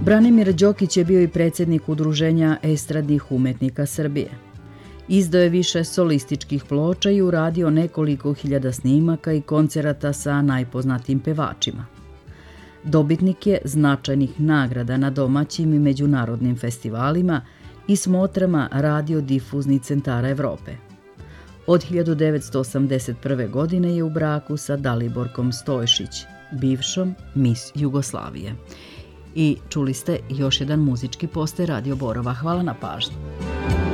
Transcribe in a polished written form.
Branimir Đokić je bio i predsjednik Udruženja estradnih umetnika Srbije. Izdao je više solističkih ploča i uradio nekoliko hiljada snimaka i koncerata sa najpoznatijim pevačima. Dobitnik je značajnih nagrada na domaćim i međunarodnim festivalima i smotrama radiodifuznih centara Evrope. Od 1981. godine je u braku sa Daliborkom Stojšić, bivšom Miss Jugoslavije. I čuli ste još jedan muzički poster Radio Borova. Hvala na pažnji.